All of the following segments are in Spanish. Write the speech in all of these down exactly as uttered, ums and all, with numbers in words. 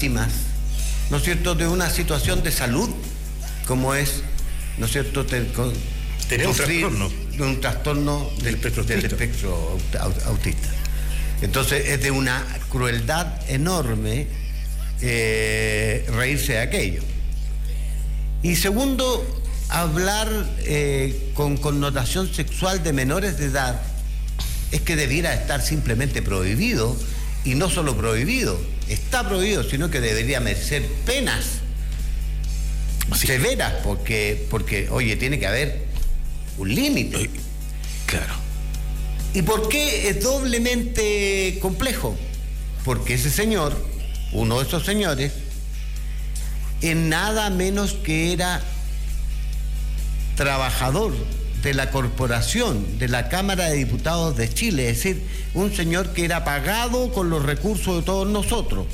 gravísimas, ¿no es cierto?, de una situación de salud, como es, ¿no es cierto?, Ten, con, tener un trastorno. De un trastorno del, del, del espectro autista. Entonces es de una crueldad enorme eh, reírse de aquello. Y segundo, hablar eh, con connotación sexual de menores de edad es que debiera estar simplemente prohibido, y no solo prohibido, está prohibido, sino que debería merecer penas sí. severas, porque, porque, oye, tiene que haber un límite. Claro. ¿Y por qué es doblemente complejo? Porque ese señor, uno de esos señores, en nada menos que era trabajador de la corporación de la Cámara de Diputados de Chile, es decir, un señor que era pagado con los recursos de todos nosotros.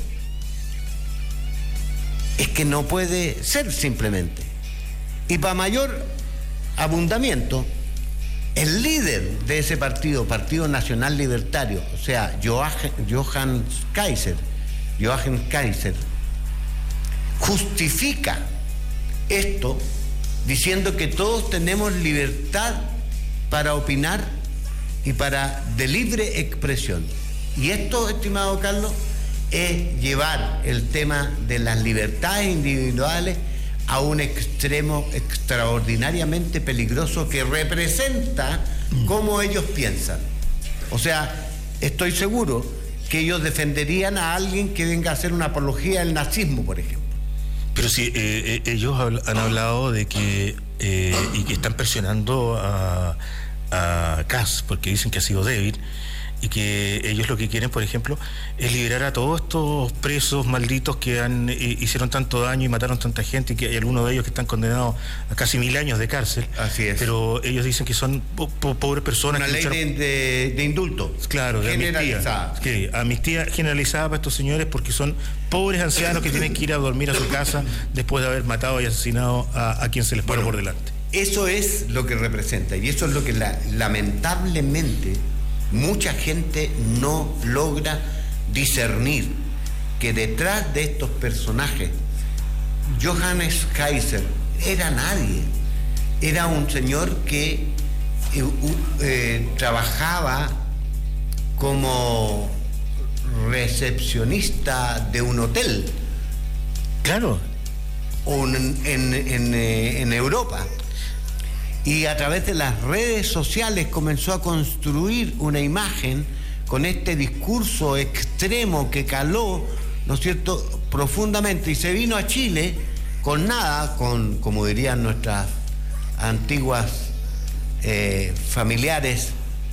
Es que no puede ser simplemente. Y para mayor abundamiento, el líder de ese partido, Partido Nacional Libertario, o sea, Johann Kaiser, Johann Kaiser, justifica esto diciendo que todos tenemos libertad para opinar y para de libre expresión. Y esto, estimado Carlos, es llevar el tema de las libertades individuales a un extremo extraordinariamente peligroso que representa cómo ellos piensan. O sea, estoy seguro que ellos defenderían a alguien que venga a hacer una apología del nazismo, por ejemplo. Pero sí, eh, eh, ellos han hablado de que eh, y que están presionando a, a Kass porque dicen que ha sido débil, y que ellos lo que quieren, por ejemplo, es liberar a todos estos presos malditos que han, eh, hicieron tanto daño y mataron tanta gente, y que hay algunos de ellos que están condenados a casi mil años de cárcel. Así es. Pero ellos dicen que son po po pobres personas. Una que ley lucharon... de, de, de indulto. Claro, de generalizada. Amnistía. Sí, amnistía generalizada para estos señores, porque son pobres ancianos que tienen que ir a dormir a su casa después de haber matado y asesinado a, a quien se les paró bueno, por delante. Eso es lo que representa, y eso es lo que la, lamentablemente mucha gente no logra discernir, que detrás de estos personajes, Johannes Kaiser era nadie, era un señor que eh, eh, trabajaba como recepcionista de un hotel. Claro. O en, en, en, en Europa. Y a través de las redes sociales comenzó a construir una imagen con este discurso extremo que caló, ¿no es cierto?, profundamente, y se vino a Chile con nada, con, como dirían nuestras antiguas eh, familiares,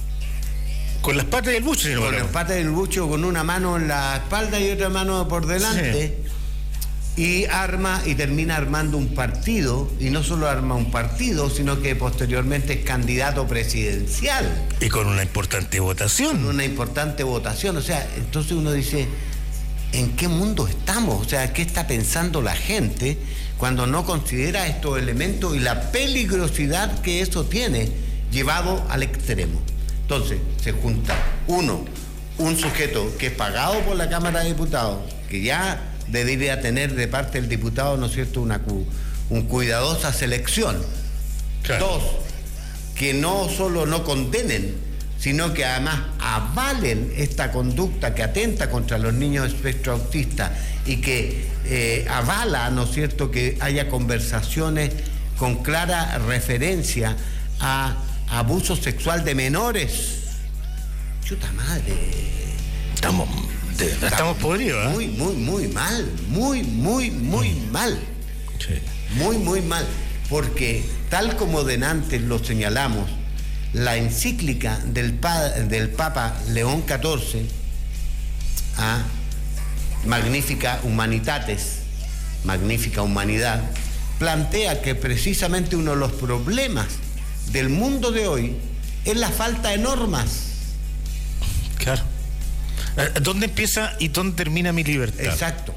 con las patas del bucho, con las patas del bucho, con una mano en la espalda y otra mano por delante. Sí. Y arma y termina armando un partido, y no solo arma un partido, sino que posteriormente es candidato presidencial. Y con una importante votación. Con una importante votación, o sea, entonces uno dice, ¿en qué mundo estamos? O sea, ¿qué está pensando la gente cuando no considera estos elementos y la peligrosidad que eso tiene llevado al extremo? Entonces, se junta, uno, un sujeto que es pagado por la Cámara de Diputados, que ya debería tener de parte del diputado, ¿no es cierto?, una un cuidadosa selección. Claro. Dos, que no solo no condenen, sino que además avalen esta conducta que atenta contra los niños de espectro autista, y que eh, avala, ¿no es cierto?, que haya conversaciones con clara referencia a abuso sexual de menores. Chuta madre. Estamos... Estamos, Estamos podridos, ¿eh? Muy, muy, muy mal, muy, muy, muy mm. mal. Sí. Muy, muy mal. Porque, tal como denantes lo señalamos, la encíclica del, pa del Papa León catorce, ¿ah? Magnifica Humanitates, Magnífica Humanidad, plantea que precisamente uno de los problemas del mundo de hoy es la falta de normas. Claro. ¿Dónde empieza y dónde termina mi libertad? Exacto.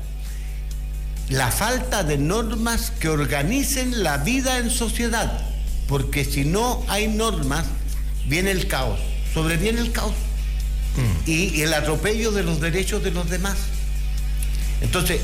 La falta de normas que organicen la vida en sociedad, porque si no hay normas, viene el caos, sobreviene el caos mm. y, y el atropello de los derechos de los demás. Entonces, es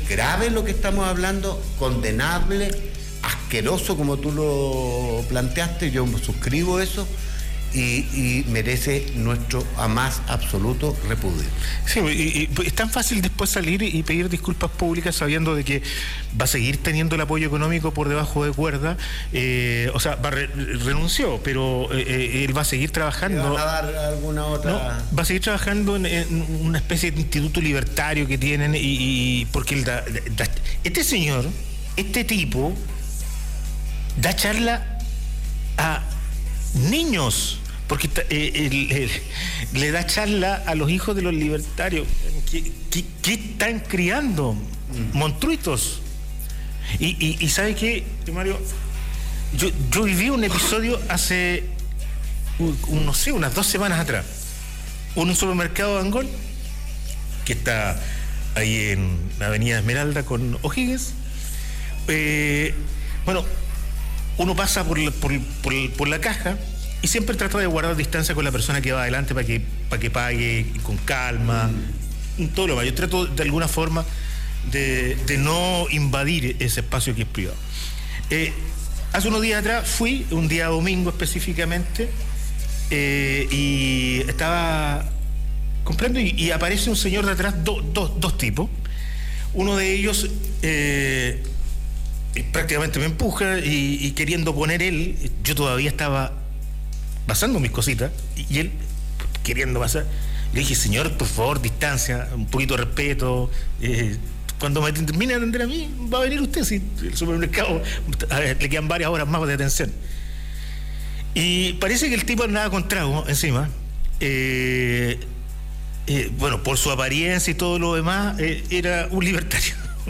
grave lo que estamos hablando, condenable, asqueroso como tú lo planteaste, yo suscribo eso. Y, y merece nuestro a más absoluto repudio. Sí, y, y es tan fácil después salir y pedir disculpas públicas sabiendo de que va a seguir teniendo el apoyo económico por debajo de cuerda, eh, o sea, va re, renunció, pero eh, él va a seguir trabajando. ¿Le van a dar alguna otra? No, va a seguir trabajando en, en una especie de instituto libertario que tienen, y, y porque él da, da, este señor, este tipo, da charla a niños. Porque eh, el, el, le da charla a los hijos de los libertarios. ¿Qué, qué, qué están criando? Mm. Monstruitos. Y, y, y ¿sabe qué, Mario? Yo, yo viví un episodio hace, un, un, no sé, unas dos semanas atrás. Un supermercado de Angol, que está ahí en la avenida Esmeralda con O'Higgins. Eh, bueno, uno pasa por la, por, por, por la caja y siempre trato de guardar distancia con la persona que va adelante para que, para que pague con calma, mm. todo lo más. Yo trato de alguna forma de, de no invadir ese espacio que es privado. Eh, hace unos días atrás fui, un día domingo específicamente, eh, y estaba comprando y, y aparece un señor de atrás, do, do, dos tipos. Uno de ellos eh, prácticamente me empuja y, y queriendo poner él, yo todavía estaba pasando mis cositas, y él queriendo pasar, le dije, señor, por favor, distancia, un poquito de respeto, eh, cuando me termine de atender a mí, va a venir usted, si el supermercado, a ver, le quedan varias horas más de atención. Y parece que el tipo andaba con trago encima, eh, eh, bueno, por su apariencia y todo lo demás, eh, era un libertario.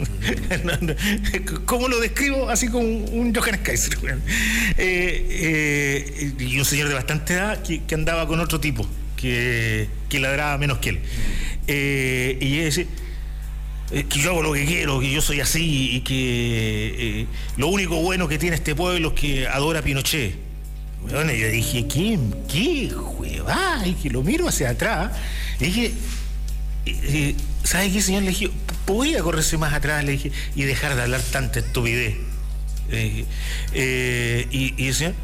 ¿Cómo lo describo? Así como un Johannes Kaiser. eh, eh, y un señor de bastante edad que, que andaba con otro tipo que, que ladraba menos que él, eh, y ese eh, que yo hago lo que quiero, que yo soy así, y que eh, lo único bueno que tiene este pueblo es que adora a Pinochet. Bueno, yo dije, ¿qué? ¿Qué huevada? Y que lo miro hacia atrás y dije, eh, ¿sabe qué, señor? Le dije, podría correrse más atrás, le dije, y dejar de hablar tanta estupidez. Eh, eh, y, y el señor,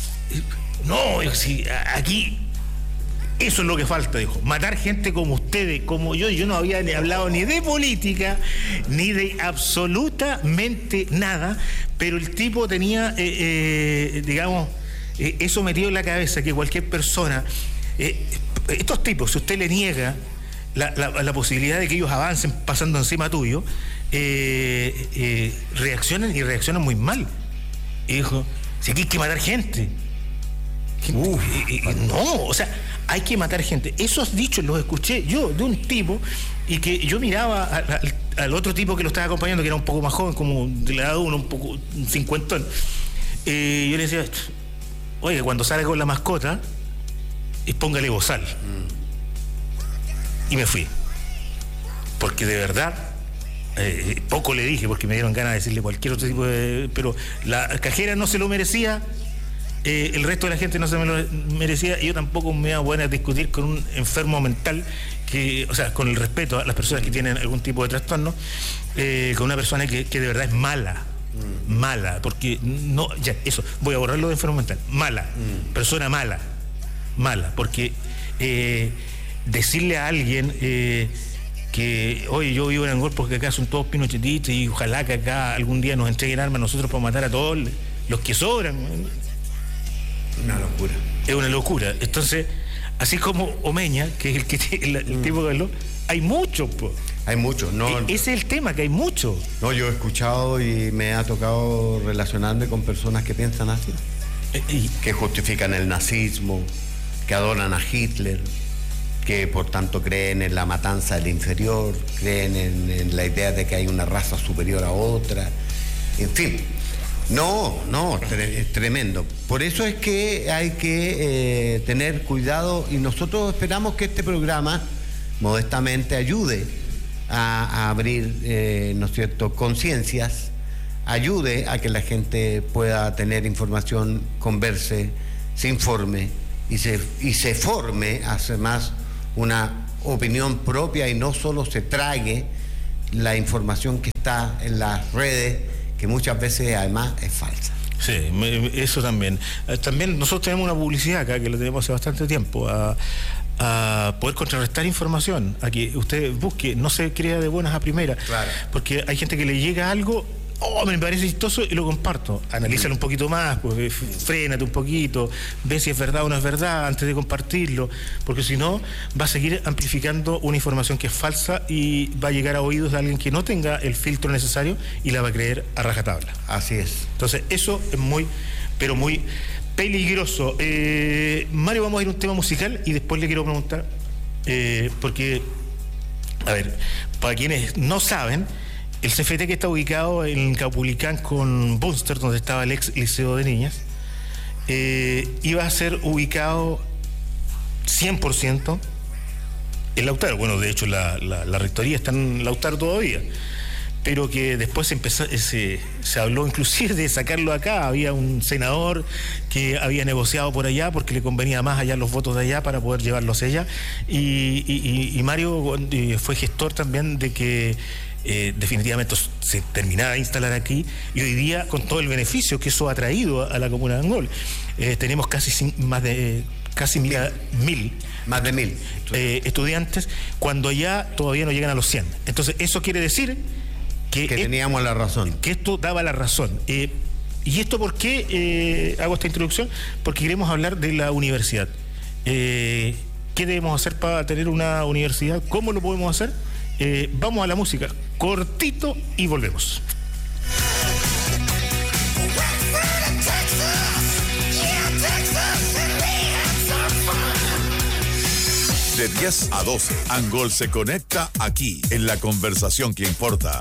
no, si aquí eso es lo que falta, dijo, matar gente como ustedes, como yo. Yo no había ni hablado ni de política, ni de absolutamente nada, pero el tipo tenía, eh, eh, digamos, eh, eso metido en la cabeza, que cualquier persona, eh, estos tipos, si usted le niega La, la, la posibilidad de que ellos avancen pasando encima tuyo, eh, eh, reaccionan y reaccionan muy mal. Y dijo, si aquí hay que matar gente. Uf, y, y, no, o sea, hay que matar gente. Esos dichos los escuché yo de un tipo, y que yo miraba a, a, al otro tipo que lo estaba acompañando, que era un poco más joven, como de la edad de uno, un poco un cincuentón. Eh, yo le decía, oye, cuando salga con la mascota, póngale bozal. Mm. Y me fui, porque de verdad eh, poco le dije, porque me dieron ganas de decirle cualquier otro tipo de, pero la cajera no se lo merecía, eh, el resto de la gente no se me lo merecía, y yo tampoco me iba a poner a discutir con un enfermo mental, que, o sea, con el respeto a las personas que tienen algún tipo de trastorno, eh, con una persona que, que de verdad es mala, mm. mala, porque no, ya, eso, voy a borrarlo de enfermo mental, mala, mm. persona mala, mala, porque eh, decirle a alguien eh, que, oye, yo vivo en Angol porque acá son todos pinochetistas y ojalá que acá algún día nos entreguen armas a nosotros para matar a todos los que sobran. Una locura. Es una locura. Entonces, así como Omeña, que es el que el, el mm. tipo de lo, hay muchos, pues. Hay muchos, no. E- ese es el tema, que hay muchos. No, yo he escuchado y me ha tocado relacionarme con personas que piensan así, eh, y que justifican el nazismo, que adoran a Hitler, que por tanto creen en la matanza del inferior, creen en, en la idea de que hay una raza superior a otra, en fin. No, no, es tremendo. Por eso es que hay que eh, tener cuidado, y nosotros esperamos que este programa modestamente ayude a, a abrir, eh, ¿no es cierto?, conciencias, ayude a que la gente pueda tener información, converse, se informe y se, y se forme, hace más una opinión propia, y no solo se trague la información que está en las redes, que muchas veces además es falsa. Sí, eso también. También nosotros tenemos una publicidad acá que la tenemos hace bastante tiempo, a, a poder contrarrestar información, a que usted busque, no se crea de buenas a primeras, claro. Porque hay gente que le llega algo, oh, me parece chistoso y lo comparto. Analízalo un poquito más, pues, frénate un poquito, ve si es verdad o no es verdad antes de compartirlo, porque si no va a seguir amplificando una información que es falsa y va a llegar a oídos de alguien que no tenga el filtro necesario y la va a creer a rajatabla. Así es. Entonces eso es muy, pero muy peligroso. Eh, Mario, vamos a ir a un tema musical y después le quiero preguntar, eh, porque, a ver, para quienes no saben, el C F T, que está ubicado en Caupolicán con Bunster, donde estaba el ex liceo de niñas, eh, iba a ser ubicado cien por ciento en Lautaro. Bueno, de hecho la, la, la rectoría está en Lautaro todavía, pero que después se, empezó, se, se habló inclusive de sacarlo acá. Había un senador que había negociado por allá porque le convenía más allá los votos de allá para poder llevarlos allá, y, y, y Mario fue gestor también de que Eh, definitivamente se terminaba de instalar aquí, y hoy día con todo el beneficio que eso ha traído a, a la comuna de Angol, eh, tenemos casi sin, más de casi mil, mil más de mil eh, estudiantes, cuando ya todavía no llegan a los cien. Entonces eso quiere decir que, que teníamos et, la razón, que esto daba la razón. Eh, y esto, ¿por qué eh, hago esta introducción? Porque queremos hablar de la universidad. Eh, ¿qué debemos hacer para tener una universidad? ¿Cómo lo podemos hacer? Eh, vamos a la música, cortito, y volvemos. De diez a doce, Angol se conecta aquí, en la conversación que importa.